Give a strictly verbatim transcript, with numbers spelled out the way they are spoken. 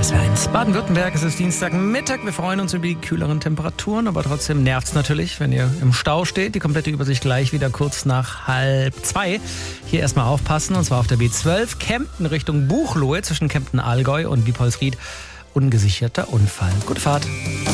S W R eins Baden-Württemberg. Es ist Dienstagmittag. Wir freuen uns über die kühleren Temperaturen, aber trotzdem nervt es natürlich, wenn ihr im Stau steht. Die komplette Übersicht gleich wieder kurz nach halb zwei. Hier erstmal aufpassen, und zwar auf der B zwölf. Kempten Richtung Buchloe zwischen Kempten-Allgäu und Diepholzried. Ungesicherter Unfall. Gute Fahrt.